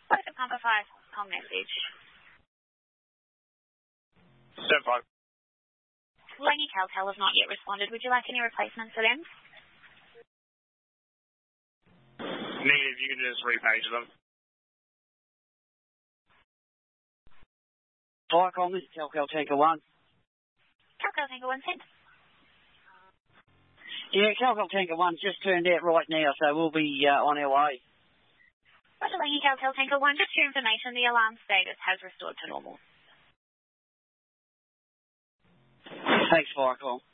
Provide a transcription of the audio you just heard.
Welcome, Pumper 5. Call message. 7-5. Langy Caltel has not yet responded. Would you like any replacements for them? Negative, you can just repage them. Viacom, this is Calcal Tanker 1. Calcal Tanker 1 sent. Yeah, Calcal Tanker 1 just turned out right now, so we'll be on our way. Roger, Langy Caltel Tanker 1, just for your information, the alarm status has restored to normal. Thanks, Viacom.